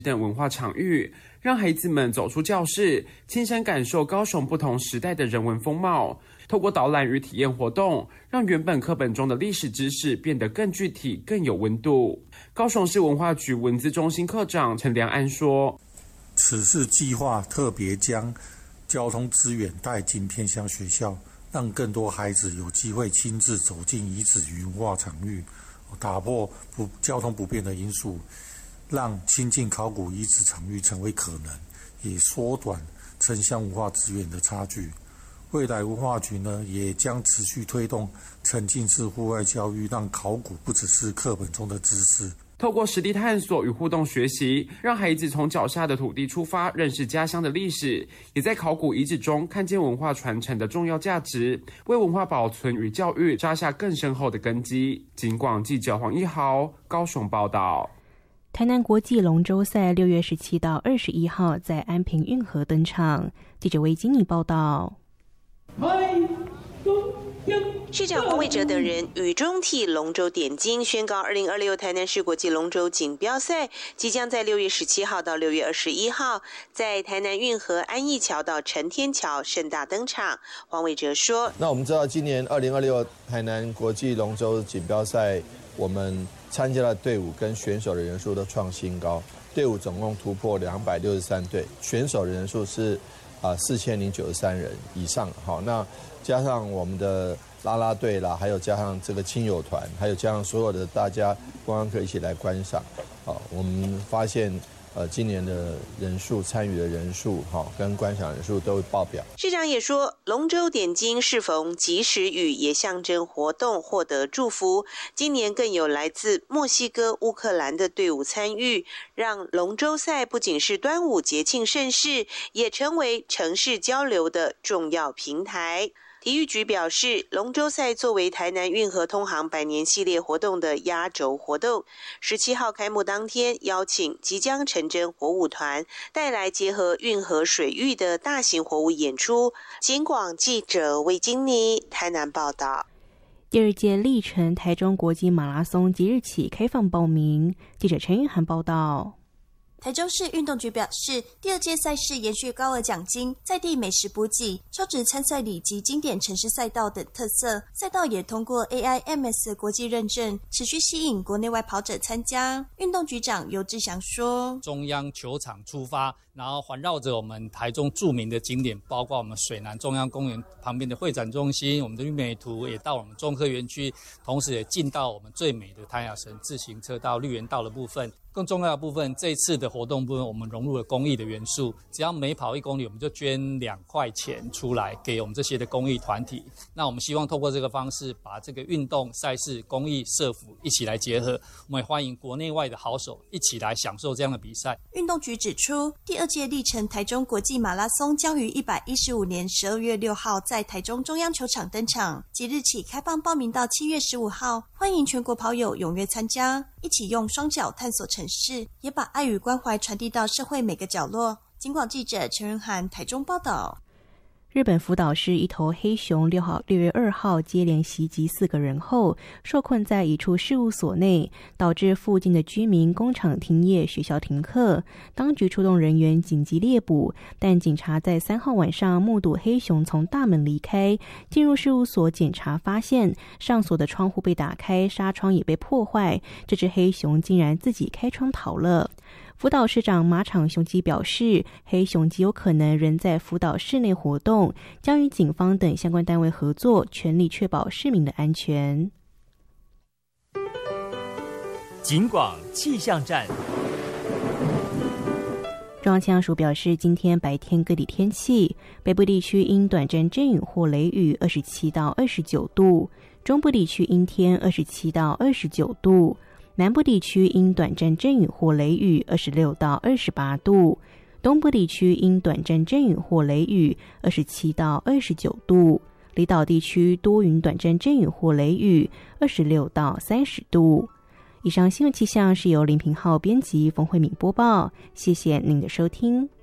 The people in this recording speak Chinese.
等文化场域，让孩子们走出教室，亲身感受高雄不同时代的人文风貌。透过导览与体验活动，让原本课本中的历史知识变得更具体、更有温度。高雄市文化局文资中心科长陈良安说：“ 此次计划特别将交通资源带进偏乡学校，让更多孩子有机会亲自走进遗址与文化场域，打破交通不便的因素，让亲近考古遗址场域成为可能，也缩短城乡文化资源的差距。未来文化局呢，也将持续推动沉浸式户外教育，让考古不只是课本中的知识。 透过实地探索与互动学习，让孩子从脚下的土地出发，认识家乡的历史，也在考古遗址中看见文化传承的重要价值，为文化保存与教育扎下更深厚的根基。警广记者黄一豪高雄报道。 台南国际龙舟赛6月17到21号在安平运河登场。记者魏金妮报道。 市长黄伟哲等人雨中替龙舟点睛，宣告2026台南市国际龙舟锦标赛即将在6月17号到6月21号在台南运河安义桥到承天桥盛大登场。黄伟哲说：“ 那我们知道，今年2026台南国际龙舟锦标赛，我们参加的队伍跟选手的人数都创新高，队伍总共突破263队，选手的人数是4093人以上。好，那加上我们的啦啦队啦，还有加上这个亲友团，还有加上所有的大家观光客一起来观赏，我们发现今年的人数参与的人数跟观赏人数都会爆表。” 市长也说，龙舟点睛适逢及时雨，也象征活动获得祝福。今年更有来自墨西哥、乌克兰的队伍参与，让龙舟赛不仅是端午节庆盛事，也成为城市交流的重要平台。体育局表示，龙舟赛作为台南运河通航100年系列活动的压轴活动，17号开幕当天邀请即将成真火舞团带来结合运河水域的大型火舞演出。警广记者魏金妮台南报道。 第2届历程台中国际马拉松即日起开放报名。记者陈玉涵报道。 台中市运动局表示，第2届赛事延续高额奖金、在地美食补给、超值参赛礼及经典城市赛道等特色，赛道也通过 AIMS 国际认证，持续吸引国内外跑者参加。运动局长尤志祥说：“ 中央球场出发，然后环绕着我们台中著名的景点，包括我们水南中央公园旁边的会展中心，我们的玉美图也到我们中科园区，同时也进到我们最美的台亚神自行车道、绿园道的部分。更重要的部分，这一次的活动部分，我们融入了公益的元素，只要每跑1公里，我们就捐2块钱出来给我们这些的公益团体。那我们希望透过这个方式，把这个运动赛事、公益社福一起来结合。我们也欢迎国内外的好手一起来享受这样的比赛。” 运动局指出，第2届历程台中国际马拉松将于115年12月6号在台中中央球场登场，即日起开放报名到7月15号，欢迎全国跑友踊跃参加，一起用双脚探索城市，也把爱与关怀传递到社会每个角落。警广记者陈仁涵台中报道。 日本福岛市一头黑熊6月2号接连袭击4个人后，受困在一处事务所内，导致附近的居民工厂停业、学校停课。当局出动人员紧急猎捕，但警察在3号晚上目睹黑熊从大门离开，进入事务所检查，发现上锁的窗户被打开，纱窗也被破坏，这只黑熊竟然自己开窗逃了。福岛市长马场雄基表示，黑熊极有可能仍在福岛市内活动，将与警方等相关单位合作，全力确保市民的安全。 警广气象站。 中央气象署表示，今天白天各地天气，北部地区因短暂阵雨或雷雨27到29度，中部地区阴天27到29度，南部地区因短暂阵雨或雷雨26到28度，东部地区因短暂阵雨或雷雨27到29度，离岛地区多云短暂阵雨或雷雨26到30度。以上新闻气象是由林平浩编辑，冯慧敏播报，谢谢您的收听。